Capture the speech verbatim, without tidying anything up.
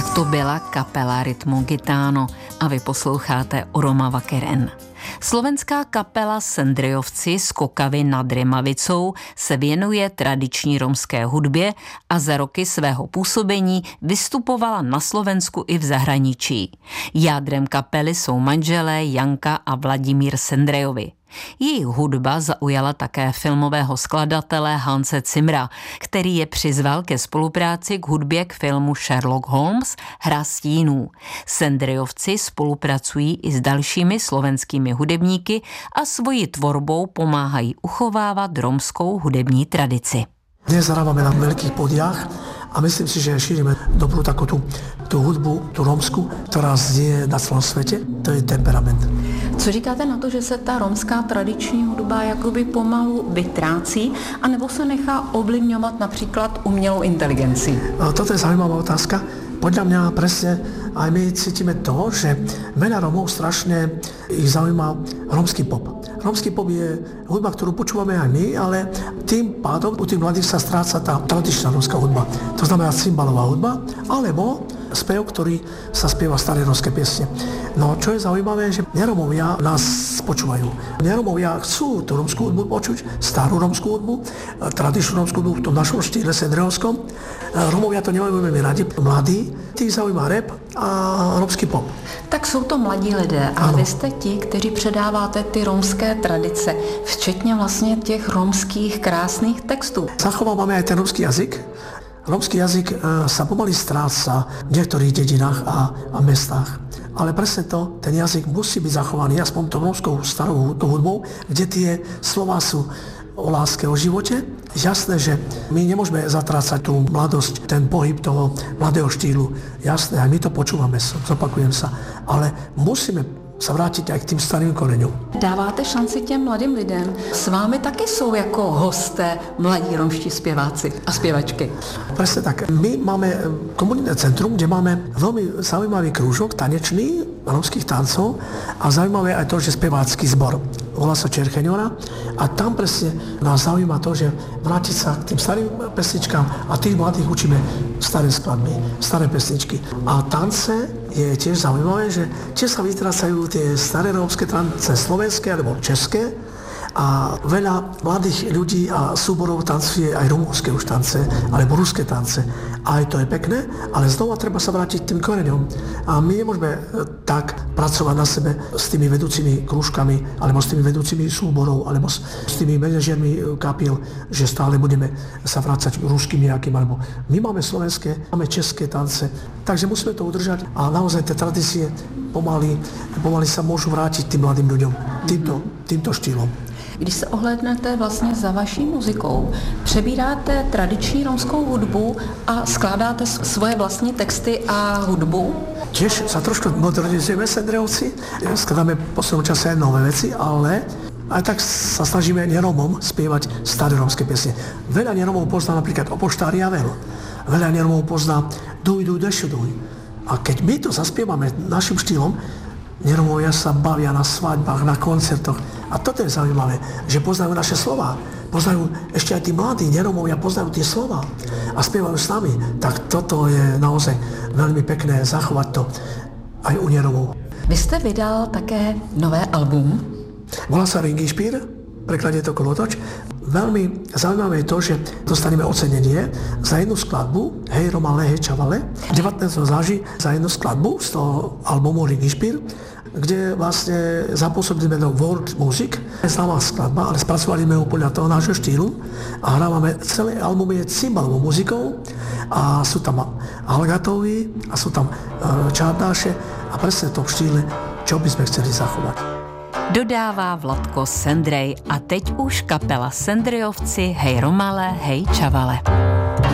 Tak to byla kapela Rytmu Gitano a vy posloucháte Oroma Vakeren. Slovenská kapela Sendrejovci z Kokavy nad Rimavicou se věnuje tradiční romské hudbě a za roky svého působení vystupovala na Slovensku i v zahraničí. Jádrem kapely jsou manželé Janka a Vladimír Sendrejovi. Jejich hudba zaujala také filmového skladatele Hanse Zimmera, který je přizval ke spolupráci k hudbě k filmu Sherlock Holmes Hra stínů. Sendrejovci spolupracují i s dalšími slovenskými hudebníky a svojí tvorbou pomáhají uchovávat romskou hudební tradici. Dnes hráváme na veľkých podiach a myslím si, že šírime dobrú takú tú, tú hudbu, tú romsku, ktorá znie na celom svete. To je temperament. Co říkáte na to, že se ta romská tradiční hudba jakoby pomalu vytrácí, anebo se nechá ovlivňovat například umělou inteligencí? Toto je zaujímavá otázka. Podľa mňa presne aj my cítime to, že veľa Romov strašne ich zaujíma romský pop. Romský pop je hudba, ktorú počúvame aj my, ale tým pádom u tých mladých sa stráca tá tradičná romská hudba. To znamená cymbalová hudba, alebo spev, ktorý sa spieva staré romské piesne. No, čo je zaujímavé, že neromovia nás počúvajú. Neromovia chcú tú romskú hudbu počuť, starú romskú hudbu, tradičnú romskú hudbu v tom našom štýle sendrejovskom. Romovia to nemajú veľmi radi, mladí, tých zaujíma rap a romský pop. Tak jsou to mladí lidé a ano. Vy jste ti, kteří předáváte ty romské tradice, včetně vlastně těch romských krásných textů. Zachováváme aj ten romský jazyk. Romský jazyk sa pomaly stráca v niektorých dedinách a, a mestách. Ale presne to, ten jazyk musí byť zachovaný aspoň tou romskou starou hudbou, kde tie slová sú o láske, o živote. Jasné, že my nemôžeme zatrácať tú mladosť, ten pohyb toho mladého štýlu. Jasné, aj my to počúvame, zopakujem sa. Ale musíme sa vrátiť aj k tým starým koreňom. Dáváte šanci těm mladým lidem. S vámi taky jsou jako hosté mladí romští zpěváci a zpěvačky. Presne tak. My máme komunitné centrum, kde máme veľmi zaujímavý krúžok tanečný romských tancov a zaujímavé aj to, že spevácky zbor. Volá sa Čercheňora a tam presne nás zaujíma to, že vrátiť sa k tým starým pesničkám a tých mladých učíme staré skladby, staré pesničky. A tance je tiež zaujímavé, že tiež sa vytrácajú tie staré rómske tance slovenské alebo české a veľa mladých ľudí a súborov tancuje aj rumúnske už tance alebo ruské tance. A aj to je pekné, ale znova treba sa vrátiť tým koreňom. A my nemôžeme tak pracovať na sebe s tými vedúcimi krúžkami alebo s tými vedúcimi súborov alebo s, s tými manažermi kapiel, že stále budeme sa vrácať ruským nejakým alebo my máme slovenské, máme české tance, takže musíme to udržať a naozaj tie tradície pomaly, pomaly sa môžu vrátiť tým mladým ľuďom týmto, týmto štýlom. Když se ohlédnete vlastně za vaší muzikou, přebíráte tradiční romskou hudbu a skládáte svoje vlastní texty a hudbu? Tiež sa trošku modernizujeme Sendrejovci, skladáme v poslednom čase nové veci, ale aj tak sa snažíme neromom spievať staré romské piesne. Veľa neromov pozná napríklad O poštári a veľ. Veľa neromov pozná Duj, duj, dešo, duj. A keď my to zaspievame našim štýlom, neromovia sa bavia na svadbách, na koncertoch. A toto je zaujímavé, že poznajú naše slová. Poznajú ešte aj tí mladí neromovia, poznajú tie slová a spievajú s nami. Tak toto je naozaj veľmi pekné zachovať to aj u neromov. Vy jste vydal také nové album? Volá sa Ringišpír, v preklade je to kolotoč. Veľmi zaujímavé je to, že dostaneme ocenenie za jednu skladbu Hej Romale, hej Čavale. devätnásteho září za jednu skladbu z toho albumu Ringišpír, kde vlastne zapôsobili menom World Music. Je známa skladba, ale spracovali sme ho podľa toho nášho štýlu a hrávame celé album je cymbalovou muzikou a sú tam algatoví a sú tam čardáše a presne v tom štýle, čo by sme chceli zachovať. Dodává Vladko Sendrej a teď už kapela Sendrejovci Hej Romale, hej Čavale.